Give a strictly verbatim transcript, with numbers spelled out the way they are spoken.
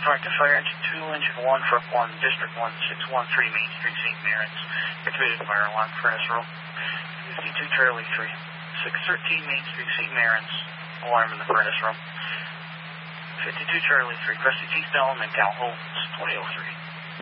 Practice fire engine two, engine one, truck one, district one six one three, Main Street, Saint Mary's. Activated fire alarm, furnace room. fifty-two Charlie three, six thirteen, Main Street, Saint Mary's. Alarm in the furnace room. fifty-two Charlie three, Crusty T. Stone and Cal Holmes, twenty oh three.